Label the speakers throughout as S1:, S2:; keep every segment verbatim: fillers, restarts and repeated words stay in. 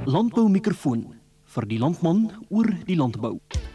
S1: Landboumikrofoon vir die landman oor die landbou.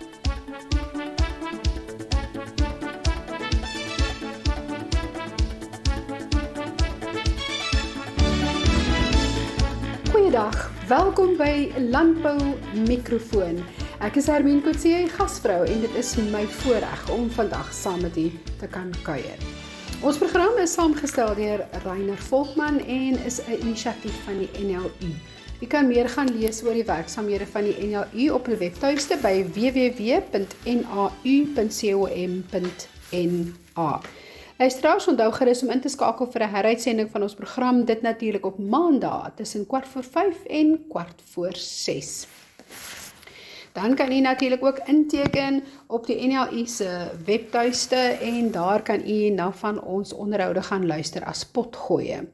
S2: Goeiedag, welkom by Landboumikrofoon. Ek is Hermien Kotse, gasvrou, en dit is my voorreg om vandag saam met u te kan kuier. Ons program is saamgestel deur Reiner Volkman en is 'n inisiatief van die N L U. U kan meer gaan lees oor die werksaamhede van die N L U op hulle webtuiste by w w w punt n a u punt com punt n a. Luisteraars, onthou gerus om in te skakel vir 'n heruitsending van ons program, dit natuurlik op maandag tussen kwart voor vyf en kwart voor ses. Dan kan u natuurlik ook inteken op die N L U se webtuiste en daar kan u na van ons onderhoude gaan luister as potgoeie.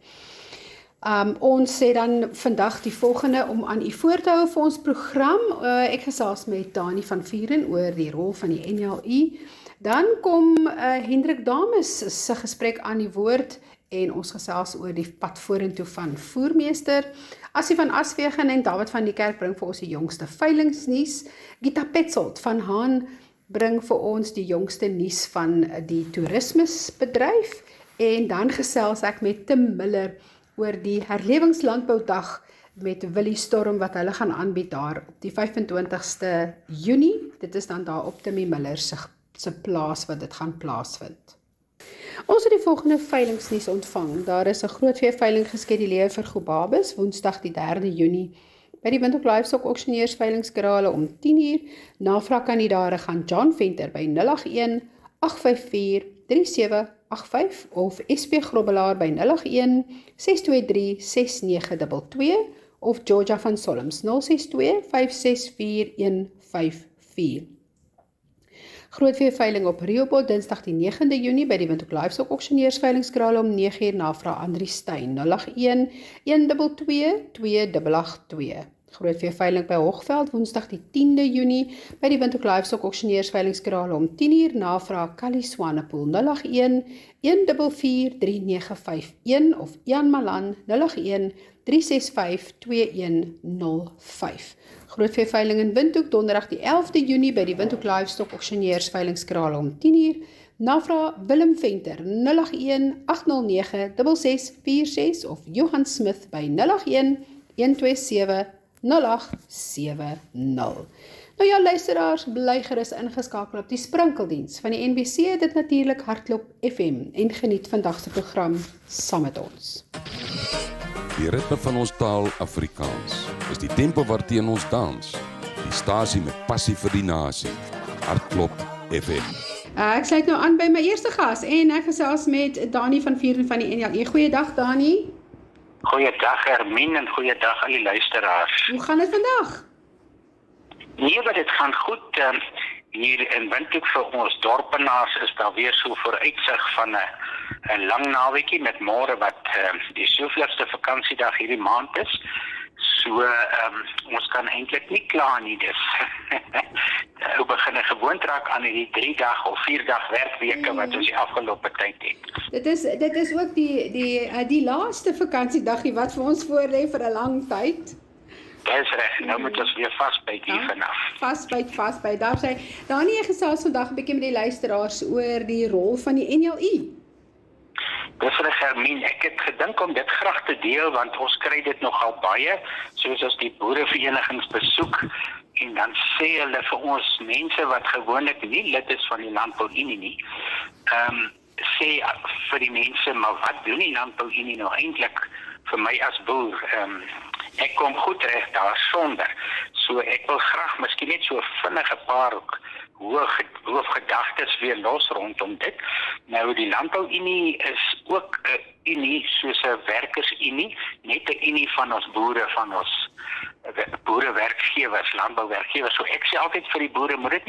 S2: Um, ons sê dan vandag die volgende om aan u voor te hou vir ons program. Uh, ek gesels met Dani van Vieren oor die rol van die N L U. Dan kom uh, Hendrik Dames se gesprek aan die woord en ons gesels oor die pad vorentoe van voermeester. Asie van Aswegen en David van die Kerk bring vir ons die jongste veilingsnuus. Gita Petzold van Haan bring vir ons die jongste nuus van die toerismebedryf. En dan gesels ek met Tim Miller oor die herlewingslandboudag met Willie Storm wat hulle gaan aanbied daar op die vyf-en-twintigste Junie. Dit is dan daar op Timmy Miller se, se plaas wat dit gaan plaasvind. Ons het die volgende veilingsnuus ontvang. Daar is 'n groot veeveiling geskeduleer vir Gobabis, Woensdag die derde Junie. By die Windhoek Livestock Auctioneers veilingskrale om tien uur. Navraagkandidate gaan John Venter by nul agt een agt vyf vier drie sewe agt vyf of S P Grobbelaar by nul agt een ses twee drie ses nege twee twee of Georgia van Solms nul ses twee vyf ses vier een vyf vier. Grootveeveiling op Riobot, Dinsdag die negende Junie by die Windhoek Livestock Auctioneers veilingskrale om nege uur. Navraag Andri Steyn nul agt een een twee twee twee agt twee. Grootveeveiling by Hoogveld, Woensdag die tiende Junie by die Windhoek Livestock Auctioneers veilingskrale om tien uur. Navraag Kali Swanepoel nul agt een een vier vier drie nege vyf een of Jan Malan nul agt een drie ses vyf twee een nul vyf. Grootveeveiling in Windhoek, Donderdag die elfde Junie by die Windhoek Livestock Auctioneers veilingskrale om tien uur. Navraag Willem Venter nul agt een agt nul nege ses ses vier ses of Johan Smith by nul agt een een twee sewe nul agt sewe nul. Nou ja, luisteraars, bly gerus ingeskakel op die sprinkeldiens van die N B C, dit natuurlik Hardloop F M en geniet vandag se program saam met ons.
S3: Die ritme van ons taal Afrikaans is die tempo waarteen ons dans. Die stasie met passie vir die nasie. Hardloop F M.
S2: Uh, ek sluit nou aan by my eerste gas en ek gesels met Dani van Vieren van die N L U. Goeiedag Dani.
S4: Goeiedag Hermien en goeiedag aan die luisteraars.
S2: Hoe gaan dit vandag?
S4: Nee, maar dit gaan goed. Um, hier in Windhoek vir ons dorpenaars is daar weer so vooruitsig van 'n 'n lang naweekie met môre wat um, die soveelste vakansiedag hierdie maand is. So um, ons kan eintlik nie kla nie, dis. Ons begin gewoond raak aan die drie dag of vier dag werkweke wat ons die afgelope tyd het.
S2: Dit is dit is ook die die uh, die laaste vakansiedagie wat vir ons voorlê vir 'n lang tyd.
S4: Dis reg, nou moet ons weer vasbyt hier vanaf.
S2: Vasbyt, vasbyt. Daar sê Dani, jy gesels vandag 'n bietjie met die luisteraars oor die rol van die N L U.
S4: Dis reg Hermien, ek het gedink om dit graag te deel want ons kry dit nogal baie, soos as die boereverenigings besoek en dan sê hulle vir ons mense wat gewoonlik nie lid is van die Landbouunie nie. Ehm um, sê vir die mense, maar wat doen die Landbouunie nou eintlik vir my as boer? Ehm um, ek kom goed reg daar sonder. So ek wil graag miskien net so vinnige paar hoofgedagtes weer los rondom dit. Nou die Landbouunie is ook 'n unie soos 'n werkersunie, net 'n unie van ons boere, van ons boerewerkgewers, landbouwerkgewers. So ek sê altyd vir die boere, moet dit